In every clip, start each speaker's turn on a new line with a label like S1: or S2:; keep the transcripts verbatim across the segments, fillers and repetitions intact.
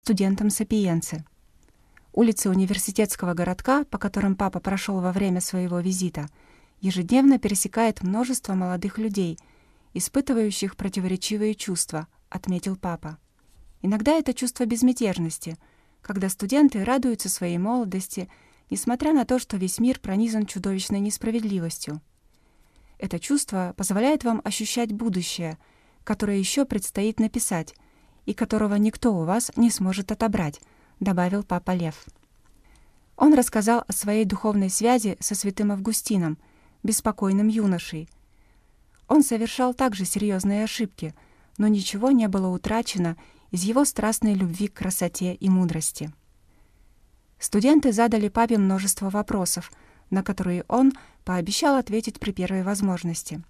S1: студентам Сапиенцы. Улицы университетского городка, по которым папа прошел во время своего визита, ежедневно пересекает множество молодых людей, испытывающих противоречивые чувства, отметил папа. Иногда это чувство безмятежности, когда студенты радуются своей молодости, несмотря на то, что весь мир пронизан чудовищной несправедливостью. Это чувство позволяет вам ощущать будущее, которое еще предстоит написать, и которого никто у вас не сможет отобрать, добавил папа Лев. Он рассказал о своей духовной связи со святым Августином, беспокойным юношей. Он совершал также серьезные ошибки, но ничего не было утрачено из его страстной любви к красоте и мудрости. Студенты задали папе множество вопросов, на которые он пообещал ответить при первой возможности.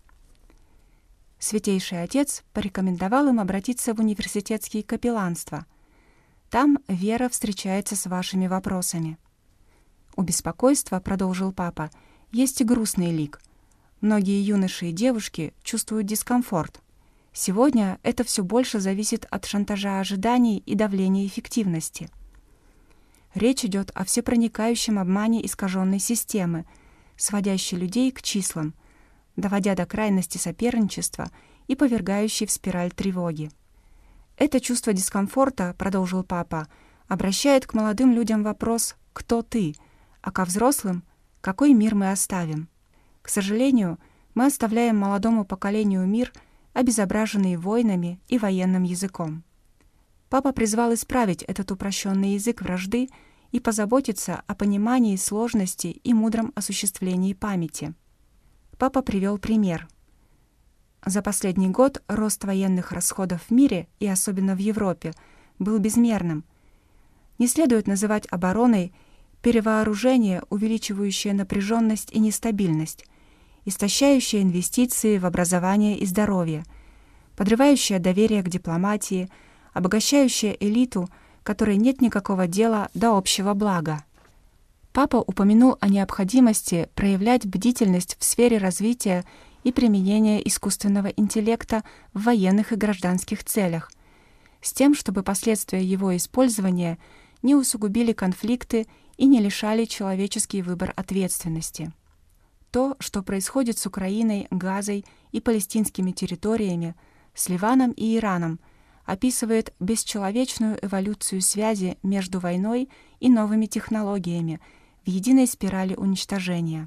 S1: Святейший Отец порекомендовал им обратиться в университетские капелланства. Там вера встречается с вашими вопросами. У беспокойства, продолжил папа, есть и грустный лик. Многие юноши и девушки чувствуют дискомфорт. Сегодня это все больше зависит от шантажа ожиданий и давления эффективности. Речь идет о всепроникающем обмане искаженной системы, сводящей людей к числам, доводя до крайности соперничества и повергающей в спираль тревоги. Это чувство дискомфорта, продолжил папа, обращает к молодым людям вопрос «Кто ты?», а ко взрослым «Какой мир мы оставим?». К сожалению, мы оставляем молодому поколению мир, обезображенный войнами и военным языком. Папа призвал исправить этот упрощенный язык вражды и позаботиться о понимании сложности и мудром осуществлении памяти. Папа привел пример. За последний год рост военных расходов в мире, и особенно в Европе, был безмерным. Не следует называть обороной перевооружение, увеличивающее напряженность и нестабильность, истощающее инвестиции в образование и здоровье, подрывающее доверие к дипломатии, обогащающее элиту, которой нет никакого дела до общего блага. Папа упомянул о необходимости проявлять бдительность в сфере развития и применения искусственного интеллекта в военных и гражданских целях, с тем, чтобы последствия его использования не усугубили конфликты и не лишали человеческий выбор ответственности. То, что происходит с Украиной, Газой и палестинскими территориями, с Ливаном и Ираном, описывает бесчеловечную эволюцию связи между войной и новыми технологиями в единой спирали уничтожения.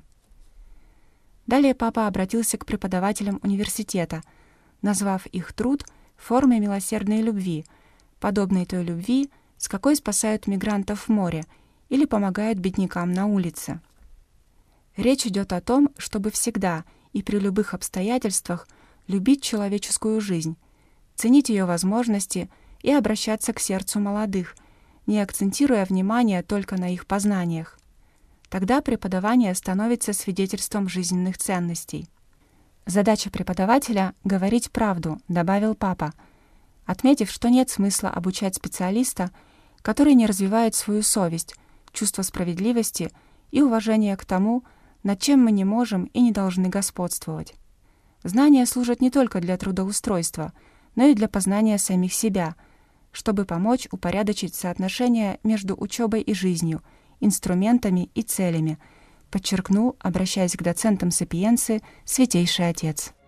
S1: Далее папа обратился к преподавателям университета, назвав их труд формой милосердной любви, подобной той любви, с какой спасают мигрантов в море или помогают беднякам на улице. Речь идет о том, чтобы всегда и при любых обстоятельствах любить человеческую жизнь, ценить ее возможности и обращаться к сердцу молодых, не акцентируя внимание только на их познаниях. Тогда преподавание становится свидетельством жизненных ценностей. Задача преподавателя — говорить правду, добавил папа, отметив, что нет смысла обучать специалиста, который не развивает свою совесть, чувство справедливости и уважение к тому, над чем мы не можем и не должны господствовать. Знания служат не только для трудоустройства, но и для познания самих себя, чтобы помочь упорядочить соотношение между учебой и жизнью, инструментами и целями, подчеркнул, обращаясь к доцентам Сапиенцы, Святейший Отец.